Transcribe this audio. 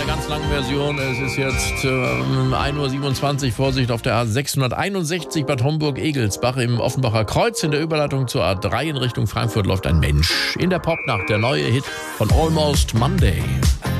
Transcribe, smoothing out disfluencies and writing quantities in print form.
der ganz langen Version. Es ist jetzt 1:27 Uhr. Vorsicht auf der A661 Bad Homburg-Egelsbach im Offenbacher Kreuz. In der Überleitung zur A3 in Richtung Frankfurt läuft ein Mensch. In der Popnacht der neue Hit von Almost Monday.